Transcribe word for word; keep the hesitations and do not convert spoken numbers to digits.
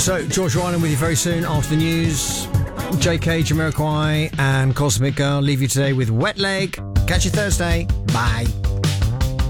So, George Ryland with you very soon after the news. J K, Jamiroquai and Cosmic Girl leave you today with Wet Leg. Catch you Thursday. Bye.